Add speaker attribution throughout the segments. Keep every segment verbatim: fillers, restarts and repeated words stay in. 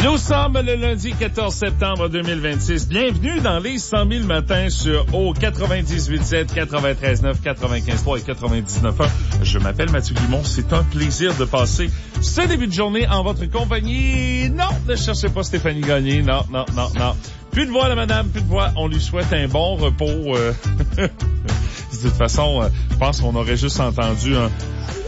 Speaker 1: Nous sommes le lundi quatorze septembre deux mille vingt-six. Bienvenue dans les cent mille matins sur O quatre-vingt-dix-huit sept, quatre-vingt-treize neuf, quatre-vingt-quinze trois et quatre-vingt-dix-neuf un. Je m'appelle Mathieu Guimont. C'est un plaisir de passer ce début de journée en votre compagnie. Non, ne cherchez pas Stéphanie Gagné. Non, non, non, non. Plus de voix, la madame, plus de voix. On lui souhaite un bon repos. Euh... de toute façon, euh, je pense qu'on aurait juste entendu un...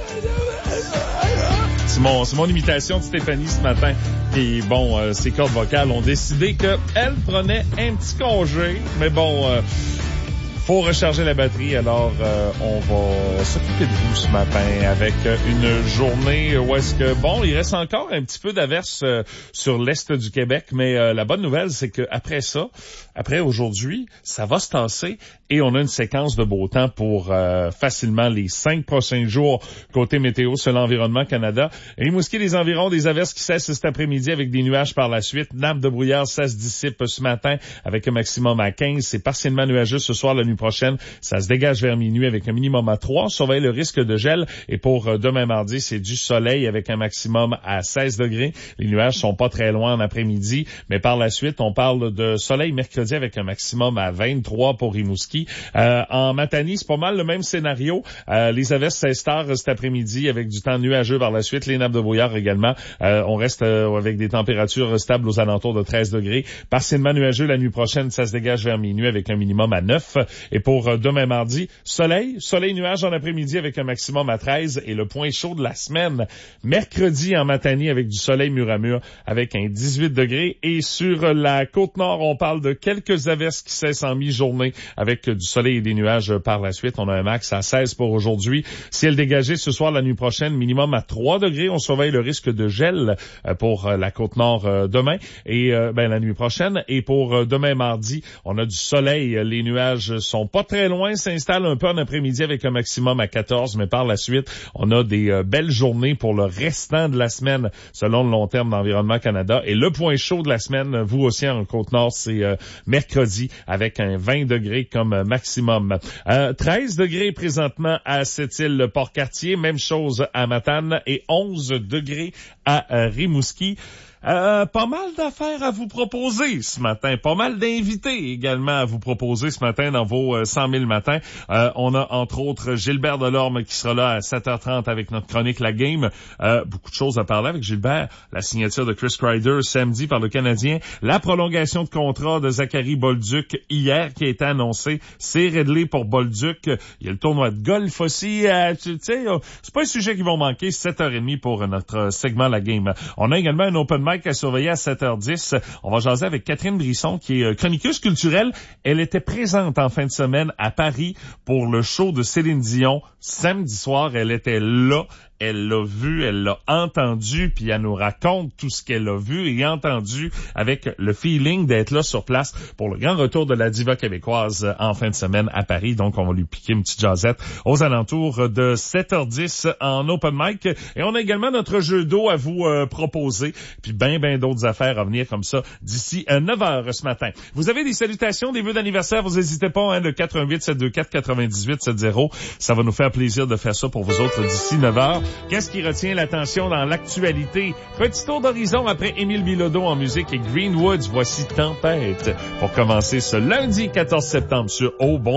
Speaker 1: C'est mon, c'est mon imitation de Stéphanie ce matin. Et bon, euh, ses cordes vocales ont décidé qu'elle prenait un petit congé. Mais bon, euh, faut recharger la batterie. Alors, euh, on va s'occuper de vous ce matin avec une journée où est-ce que, bon, il reste encore un petit peu d'averse euh, sur l'est du Québec. Mais euh, la bonne nouvelle, c'est qu'après ça, après aujourd'hui, ça va se tasser et on a une séquence de beau temps pour euh, facilement les cinq prochains jours côté météo sur l'Environnement Canada. Rimouski, les environs, des averses qui cessent cet après-midi avec des nuages par la suite. Nappe de brouillard, ça se dissipe ce matin avec un maximum à quinze. C'est partiellement nuageux ce soir, la nuit prochaine. Ça se dégage vers minuit avec un minimum à trois. Surveillez le risque de gel. Et pour euh, demain mardi, c'est du soleil avec un maximum à seize degrés. Les nuages sont pas très loin en après-midi, mais par la suite, on parle de soleil mercredi avec un maximum à vingt-trois pour Rimouski. Euh, en Matanie, c'est pas mal le même scénario. Euh, les averses s'installent cet après-midi avec du temps nuageux par la suite. Les nappes de brouillard également. Euh, on reste euh, avec des températures stables aux alentours de treize degrés. Partiellement nuageux la nuit prochaine, ça se dégage vers minuit avec un minimum à neuf. Et pour euh, demain mardi, soleil, soleil nuage en après-midi avec un maximum à treize. Et le point chaud de la semaine, mercredi en Matanie avec du soleil mur à mur avec un dix-huit degrés. Et sur la Côte-Nord, on parle de quelques averses qui cessent en mi-journée avec du soleil et des nuages par la suite. On a un max à seize pour aujourd'hui. Ciel dégagé ce soir, la nuit prochaine, minimum à trois degrés. On surveille le risque de gel pour la Côte-Nord demain et ben la nuit prochaine. Et pour demain mardi, on a du soleil. Les nuages sont pas très loin, s'installent un peu en après-midi avec un maximum à quatorze, mais par la suite, on a des belles journées pour le restant de la semaine selon le long terme d'Environnement Canada. Et le point chaud de la semaine, vous aussi en Côte-Nord, c'est euh, mercredi avec un vingt degrés comme maximum. Euh, treize degrés présentement à Sept-Îles Port-Cartier, même chose à Matane et onze degrés à euh, Rimouski. Euh, pas mal d'affaires à vous proposer ce matin, pas mal d'invités également à vous proposer ce matin dans vos euh, cent mille matins. Euh, on a entre autres Gilbert Delorme qui sera là à sept heures trente avec notre chronique La Game. Euh, beaucoup de choses à parler avec Gilbert. La signature de Chris Kreider samedi par le Canadien. La prolongation de contrat de Zachary Bolduc hier qui a été annoncée. C'est réglé pour Bolduc. Il y a le tournoi de golf aussi. Euh, tu sais, euh, c'est pas un sujet qui va manquer. sept heures trente pour notre segment La Game. On a également un open mic à surveiller à sept heures dix. On va jaser avec Catherine Brisson, qui est chroniqueuse culturelle. Elle était présente en fin de semaine à Paris pour le show de Céline Dion. Samedi soir, elle était là. Elle l'a vu, elle l'a entendu, puis elle nous raconte tout ce qu'elle a vu et entendu avec le feeling d'être là sur place pour le grand retour de la diva québécoise en fin de semaine à Paris. Donc, on va lui piquer une petite jasette aux alentours de sept heures dix en open mic. Et on a également notre jeu d'eau à vous euh, proposer, puis ben, ben d'autres affaires à venir comme ça d'ici euh, neuf heures ce matin. Vous avez des salutations, des vœux d'anniversaire, vous n'hésitez pas, hein, le quatre un huit, sept deux quatre, neuf huit sept zéro. Ça va nous faire plaisir de faire ça pour vous autres d'ici neuf heures. Qu'est-ce qui retient l'attention dans l'actualité? Petit tour d'horizon après Émile Bilodeau en musique et Greenwoods. Voici Tempête pour commencer ce lundi quatorze septembre sur Au Bon